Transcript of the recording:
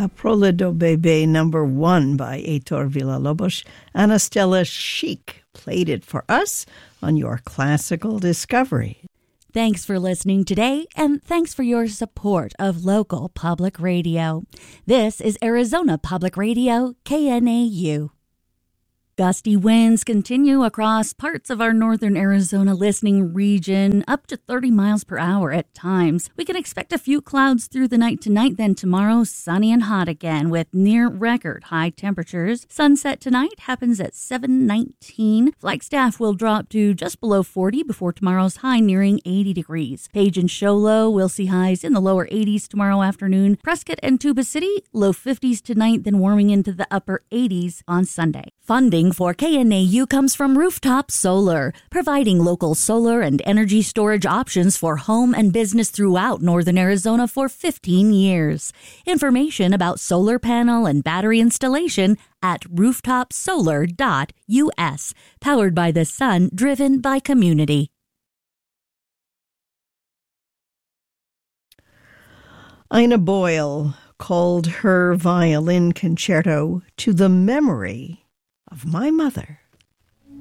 Prole do Bebe #1 by Heitor Villa-Lobos. Ana Stella Chic played it for us on your classical discovery. Thanks for listening today, and thanks for your support of local public radio. This is Arizona Public Radio, KNAU. Gusty winds continue across parts of our northern Arizona listening region, up to 30 miles per hour at times. We can expect a few clouds through the night tonight, then tomorrow sunny and hot again with near record high temperatures. Sunset tonight happens at 7:19. Flagstaff will drop to just below 40 before tomorrow's high nearing 80 degrees. Page and Show Low will see highs in the lower 80s tomorrow afternoon. Prescott and Tuba City, low 50s tonight, then warming into the upper 80s on Sunday. Funding for KNAU comes from Rooftop Solar, providing local solar and energy storage options for home and business throughout northern Arizona for 15 years. Information about solar panel and battery installation at rooftopsolar.us. Powered by the sun, driven by community. Ina Boyle called her violin concerto to the memory of my mother.